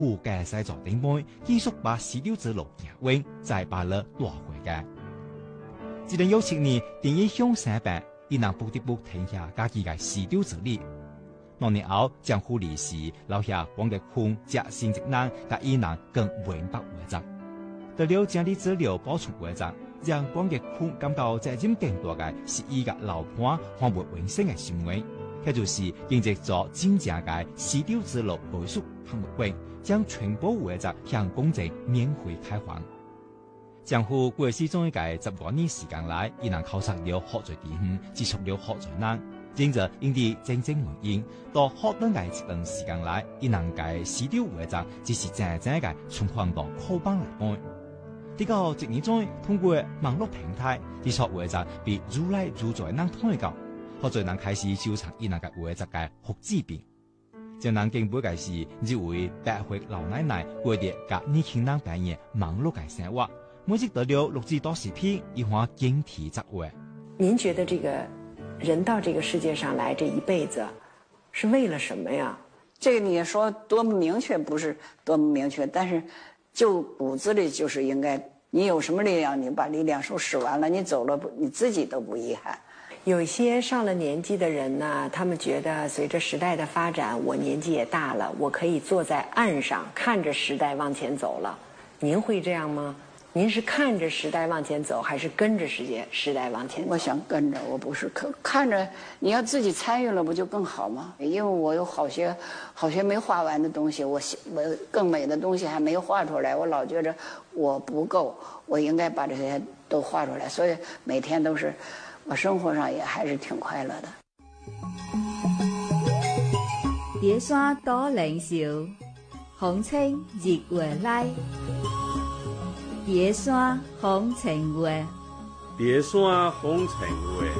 古嘅製作頂杯，繼續把絲綢之路行穩，再把它攞回嘅。2017年，電影向三版，伊能不得不停下家己嘅絲綢之路。多年後，江湖歷史留下黃嘅坤夾新職能，甲伊能更穩白為則。得了將啲資料補充為則，讓黃嘅坤感到責任更多嘅是伊嘅老伴和活永生嘅行為。佢就是經濟做真正嘅絲綢之路倍數項目會，將全部為則向公眾免費開放。江湖過去中一個10多年時間來，伊能考察了好多地方，接觸了好多人，因着因地真正原因，到好多嘅一段時間來，伊能嘅絲綢為則只是真正嘅從放到課本來背。呢個職業中通過網絡平台，製作為則被越來越多人推廣。好多人開始收藏伊能嘅畫質嘅複製品，將人敬佩嘅是一位80歲老奶奶過着甲年輕人扮演忙碌嘅生活，每日得了6至多視頻，一畫經體作畫。 您覺得這個人到這個世界上來這一輩子是為了什麼呀？ 這個你說多麼明確，不是多麼明確，但是就骨子裡就是應該，你有什麼力量，你把力量使完了，你走了，你自己都不遺憾。 有一些上了年紀的人呢，他們覺得隨着時代的發展，我年紀也大了，我可以坐在岸上看着時代往前走了。您會這樣嗎？您是看着時代往前走，還是跟着時代往前走？ 我想跟着，我不是看着。你要自己參與了，不就更好嗎？因為我有好些沒畫完的東西，我更美的東西還沒有畫出來，我老覺着我不夠，我應該把這些都畫出來，所以每天都是。我生活上也還是挺快樂的。 蝶山多靈秀，風清日月來。蝶山風情月， 蝶山風情月。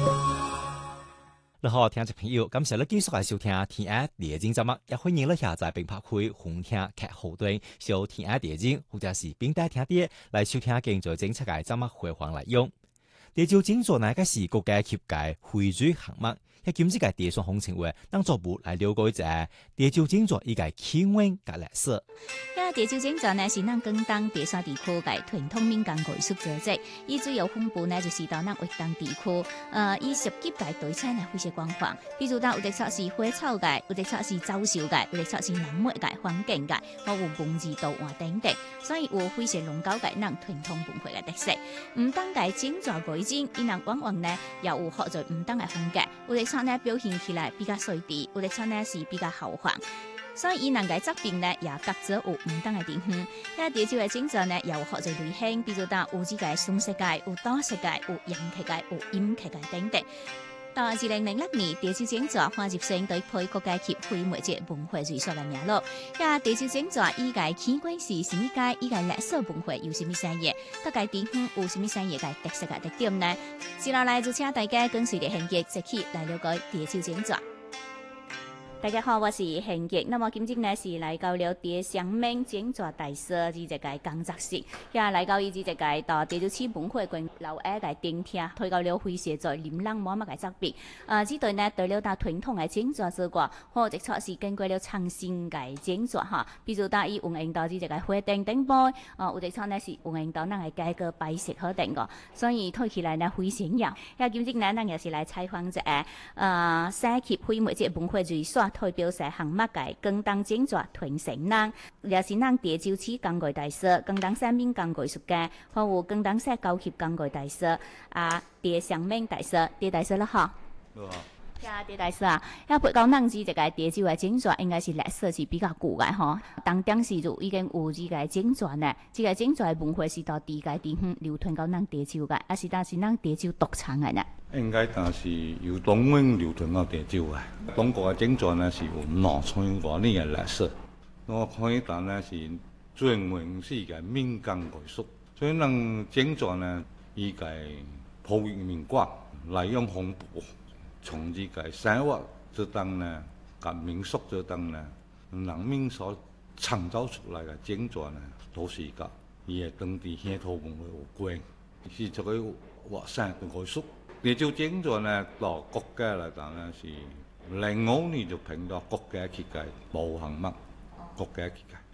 然後，聽眾朋友，感謝你繼續來收聽《天愛電影》節目，也歡迎你下載並拍開紅聽劇後端，收《天愛電影》或者是並帶聽啲來收聽更多精彩嘅節目回放來用。地招整座乃個是國家級嘅匯聚項目，一兼之個地上風情話，當作部來了解者地招整座一個起源嘅歷史。 地招整座呢是咱廣東地山地區嘅傳統民間藝術組織，伊主要分布呢就是到咱粵東地區，伊涉及嘅對象呢非常廣泛，比如到有啲測是花草界，有啲測是走秀界，有啲測是南麥界、環境界，或有文字圖畫等等，所以有非常濃厚嘅咱傳統文化嘅特色。唔單嘅整座改建，伊人往往呢又有學在唔同嘅風格，有啲測呢表現起來比較隨意，有啲測呢是比較豪華。所以伊能嘅作品呢，也各自有唔同嘅地方。喺地招嘅整座呢，又學在類型，比如到有呢個宋世界、有多世界、有洋劇界、有音劇界等等。到2006年，地招整座劃入成對配國家級非物質文化遺產嘅名錄。喺地招整座依個起源是什麼界？依個歷史文化有什麼產業？各界地方有什麼產業嘅特色嘅特點呢？接落來就請大家跟隨着興節一起來了解地招整座。大家好，我是興傑。那麼今日呢是來到了地上面整座大社呢一個工作室，也來到伊呢一個到地招市文化館樓下嘅頂廳，推到了會寫在琳琅滿目嘅作品。呢對呢對了到傳統嘅整座之外，或者說是經過了創新嘅整座哈，比如到伊運用到呢一個花燈燈杯，有啲錯呢是運用到咱嘅價格擺設好定個，所以推起來呢非常有。也今日呢咱又是來採訪者社級非物質文化遺產代表社項目嘅廣東整座傳承人，也是咱地招市工藝大師、廣東省民間藝術家，或有廣東省高級工藝大師地上面大師，地大師啦嗬。地大師要配到咱這個地招嘅整座，應該是歷史是比較久嘅嗬。當當時就已經有呢個整座呢，這個整座嘅文化是到地界地方流傳到咱地招嘅，還是但是咱地招獨產嘅呢？ 應該但是由東灣流傳到地招嘅。中國嘅整座呢是有2000多年嘅歷史，我看一單呢是專門是個民間藝術，所以咱整座呢依個普遍民廣來用豐富。從呢個生活這當呢，和民俗這當呢，人民所創造出來的整座呢，都是個與當地鄉土文化有關，是這個活生嘅藝術。地招整座呢，到國家來講呢，是05年就評到國家級嘅保項目，國家級嘅。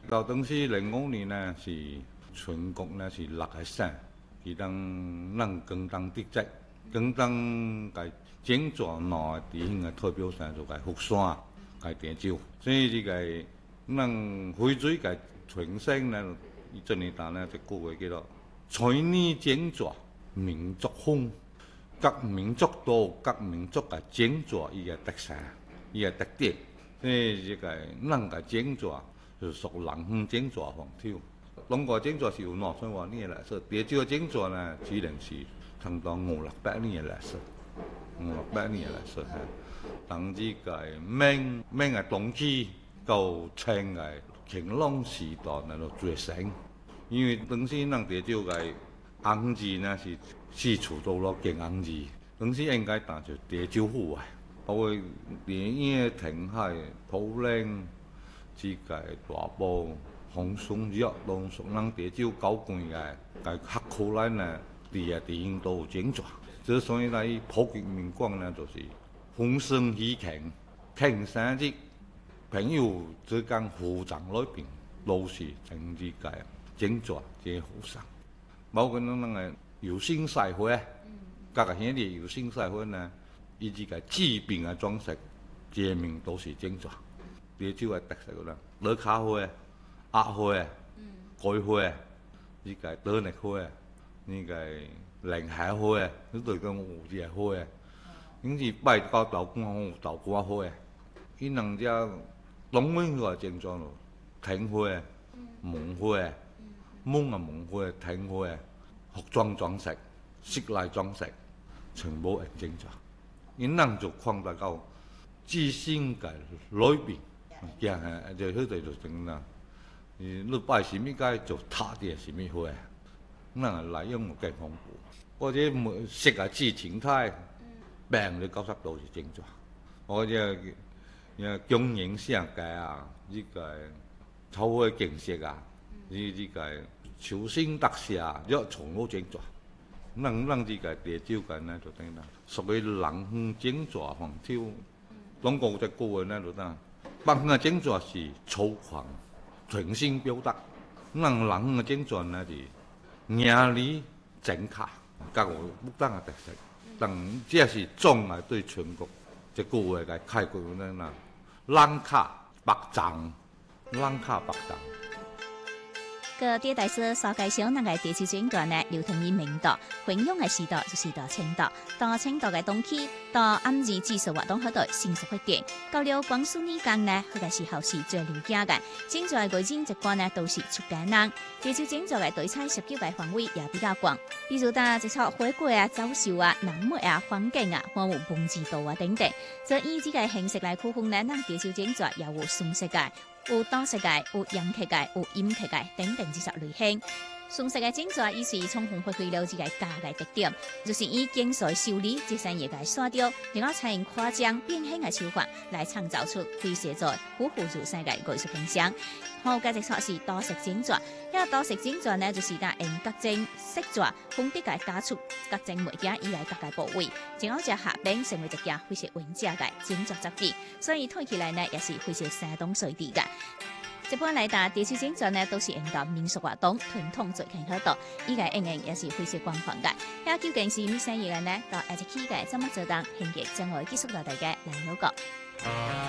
到当时05年呢，是全国呢是6个省，其中咱广东地区，广东个整座南的地方的代表省就係福山、係鄭州，所以這個咱惠水嘅全省呢，這年代呢就句話叫做財呢整座民族風，各民族都各民族嘅整座伊嘅特色、伊嘅特點，所以這個咱嘅整座就屬南方整座風潮。中國整座是有兩千多年嘅歷史，鄭州嘅整座呢只能是差唔多500-600年嘅歷史，500-600年嘅歷史。當這個明嘅東期到清嘅乾隆時代呢就最盛，因為當時咱鄭州嘅紅字呢是四處都落建紅字，當時應該打就鄭州府啊，包括電影、填海、土嶺、這個大埔、紅松藥都屬咱鄭州高貴嘅學區內呢，地方都有整座。之所以嚟普及民廣呢，就是風聲喜慶，慶生日，朋友之間互贈禮品，都是整這個整座這好生。包括咱個有聲賽會，各個鄉里有聲賽會呢，以這個治病嘅裝飾，街面都是整座。鄭州嘅特色嗰度，樂卡會、鴨會、蓋會，呢個德力會，呢個靈海會，呢對個有隻會，因是拜到道觀有道觀會，伊人家東灣個整座咯，亭會、門會、門啊門會、亭會，服裝裝飾、室內裝飾，全部係整座，因人就擴大到自身嘅裏邊。行係就迄度就整啦，你拜什麼街就踏啲什麼會，咱內容就更豐富。或者食啊知情態，病你90度是正座，或者經營上界啊，呢個草會景色啊，呢個求生特色啊，一從都正座。咱這個鄭州嘅呢就等啦，屬於南方整座風潮，中國嘅古話呢就等。北方嘅整座是粗獷、全新表達，咱南方嘅整座呢是雅麗整卡，各有不同嘅特色。但這是總係對全國即句話嘅概括呢啦，冷卡白粽，冷卡白粽。 個啲大師所介紹那個鄭州整座呢，流傳於明代，弘揚嘅時代就是到清代，到清代嘅冬期，到暗日技術活動嗰度迅速發展。到了光緒年間呢，嗰個時候是最流行嘅。整座嘅外景直觀呢都是出街人。鄭州整座嘅對彩19個範圍也比較廣，比如打一撮花果啊、走秀啊、人物啊、風景啊，還有文字圖啊等等。所以以這個形式來區分呢，咱鄭州整座也有順色嘅。有單色嘅，有陽刻嘅，有陰刻嘅，等等這些類型。順色嘅整座伊是充分發揮了這個家嘅特點，就是以精髓修理、節省業嘅刷掉，然後採用誇張變形嘅手法來創造出詼諧在虎虎如山嘅藝術形象。好，繼續說是多色整座，因為多色整座呢，就是打用各種色座，分別嘅打出各種物件以來各個部位，然後就下邊成為一件非常完整嘅整座作品，所以睇起來呢，也是非常生動隨意嘅。一般來打鄭州整座呢，都是用到民俗活動傳統最近好多，依個應用也是非常廣泛嘅。咁究竟是咩生意嘅呢？到下一期嘅節目就當興業將會結束到大家嚟了個。